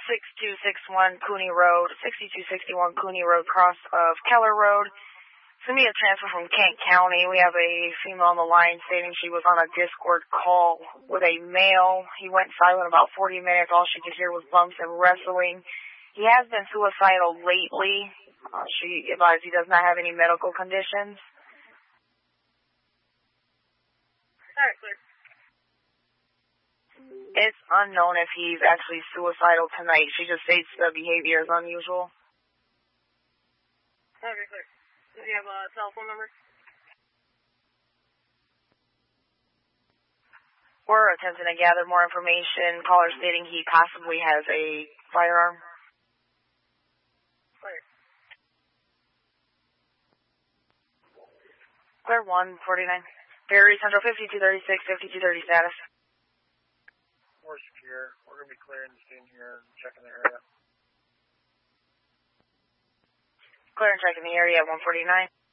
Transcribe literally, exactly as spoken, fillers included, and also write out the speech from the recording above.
six two six one Cooney Road, sixty-two sixty-one Cooney Road, cross of Keller Road. It's going to be a transfer from Kent County. We have a female on the line stating she was on a Discord call with a male. He went silent about forty minutes. All she could hear was bumps and wrestling. He has been suicidal lately. Uh, she advised he does not have any medical conditions. All right, clear. It's unknown if he's actually suicidal tonight. She just states the behavior is unusual. Okay, clear. Do you have a telephone number? We're attempting to gather more information. Caller stating he possibly has a firearm. Clear. Clear one forty-nine. Ferry Central fifty-two thirty-six, fifty-two thirty status. We're secure. We're going to be clearing the scene here and checking the area. Clear and checking the area at one forty-nine.